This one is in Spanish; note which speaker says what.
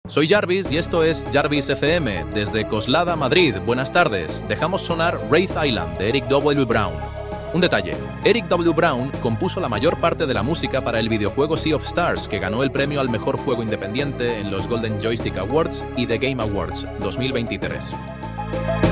Speaker 1: Soy Jarvis y esto es Jarvis FM, desde Coslada, Madrid. Buenas tardes. Dejamos sonar Wraith Island de Eric W. Brown. Un detalle, Eric W. Brown compuso la mayor parte de la música para el videojuego Sea of Stars, que ganó el premio al mejor juego independiente en los Golden Joystick Awards y The Game Awards 2023.